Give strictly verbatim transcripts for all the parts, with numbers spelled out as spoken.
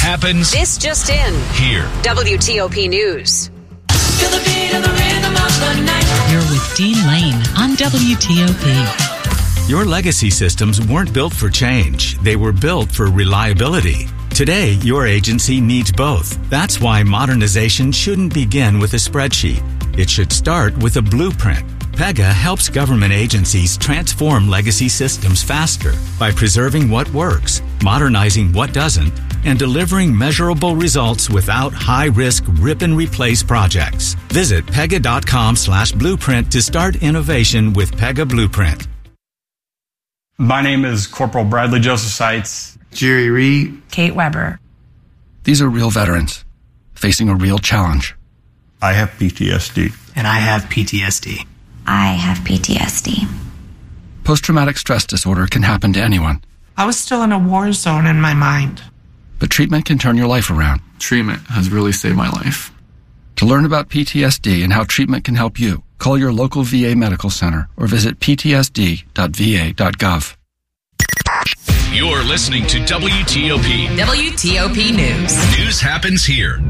happens. This just in. Here. W T O P News. Feel the beat of the rhythm of the night. You're with Dean Lane on W T O P. Your legacy systems weren't built for change. They were built for reliability. Today, your agency needs both. That's why modernization shouldn't begin with a spreadsheet. It should start with a blueprint. Pega helps government agencies transform legacy systems faster by preserving what works, modernizing what doesn't, and delivering measurable results without high-risk rip-and-replace projects. Visit pega.com slash blueprint to start innovation with Pega Blueprint. My name is Corporal Bradley Joseph Seitz. Jerry Reed. Kate Weber. These are real veterans facing a real challenge. I have P T S D. And I have P T S D. I have P T S D. Post-traumatic stress disorder can happen to anyone. I was still in a war zone in my mind. But treatment can turn your life around. Treatment has really saved my life. To learn about P T S D and how treatment can help you, call your local V A medical center or visit p t s d dot v a dot gov. You're listening to W T O P. W T O P News. News happens here.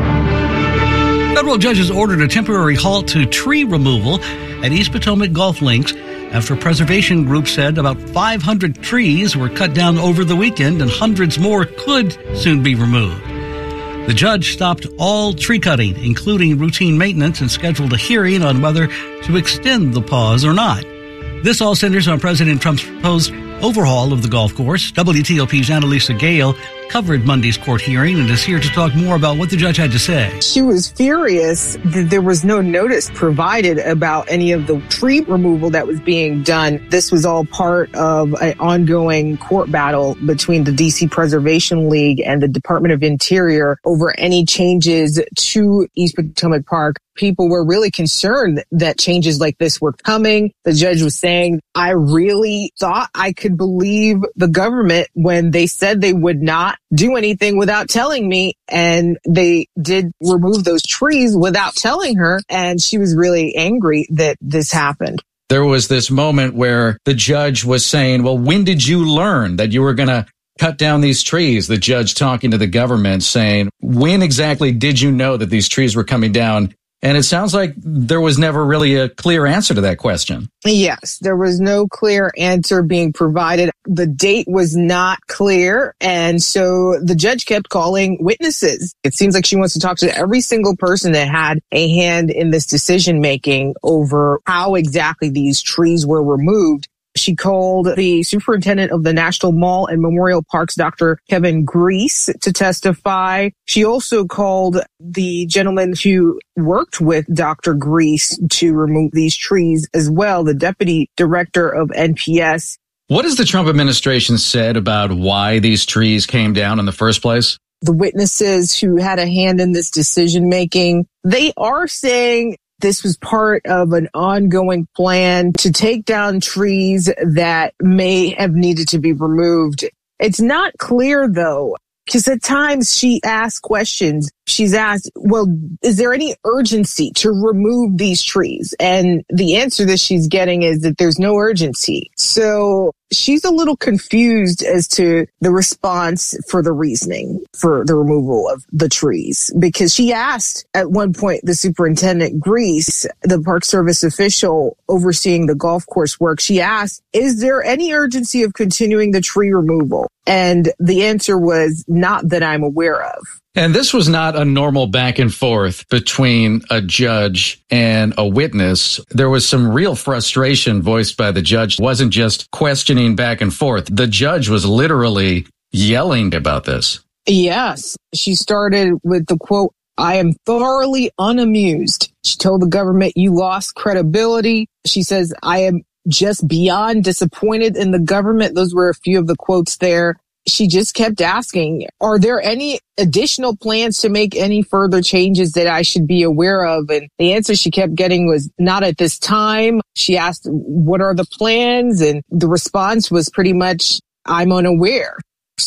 Federal judges ordered a temporary halt to tree removal at East Potomac Golf Links after preservation groups said about five hundred trees were cut down over the weekend and hundreds more could soon be removed. The judge stopped all tree cutting, including routine maintenance, and scheduled a hearing on whether to extend the pause or not. This all centers on President Trump's proposed overhaul of the golf course. W T O P's Annalisa Gale covered Monday's court hearing and is here to talk more about what the judge had to say. She was furious that there was no notice provided about any of the tree removal that was being done. This was all part of an ongoing court battle between the D C Preservation League and the Department of Interior over any changes to East Potomac Park. People were really concerned that changes like this were coming. The judge was saying, I really thought I could believe the government when they said they would not do anything without telling me. And they did remove those trees without telling her. And she was really angry that this happened. There was this moment where the judge was saying, well, when did you learn that you were going to cut down these trees? The judge talking to the government saying, when exactly did you know that these trees were coming down? And it sounds like there was never really a clear answer to that question. Yes, there was no clear answer being provided. The date was not clear. And so the judge kept calling witnesses. It seems like she wants to talk to every single person that had a hand in this decision making over how exactly these trees were removed. She called the superintendent of the National Mall and Memorial Parks, Doctor Kevin Grease, to testify. She also called the gentleman who worked with Doctor Grease to remove these trees as well, the deputy director of N P S. What has the Trump administration said about why these trees came down in the first place? The witnesses who had a hand in this decision making, they are saying this was part of an ongoing plan to take down trees that may have needed to be removed. It's not clear, though, because at times she asks questions. She's asked, well, is there any urgency to remove these trees? And the answer that she's getting is that there's no urgency. So she's a little confused as to the response for the reasoning for the removal of the trees, because she asked at one point the superintendent Grease, the Park Service official overseeing the golf course work, she asked, is there any urgency of continuing the tree removal? And the answer was not that I'm aware of. And this was not a normal back and forth between a judge and a witness. There was some real frustration voiced by the judge. It wasn't just questioning back and forth. The judge was literally yelling about this. Yes. She started with the quote, I am thoroughly unamused. She told the government, you lost credibility. She says, I am just beyond disappointed in the government. Those were a few of the quotes there. She just kept asking, are there any additional plans to make any further changes that I should be aware of? And the answer she kept getting was not at this time. She asked, what are the plans? And the response was pretty much, I'm unaware.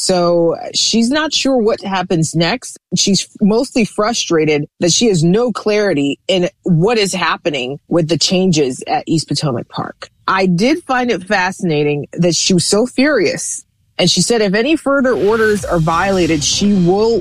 So she's not sure what happens next. She's mostly frustrated that she has no clarity in what is happening with the changes at East Potomac Park. I did find it fascinating that she was so furious. And she said if any further orders are violated, she will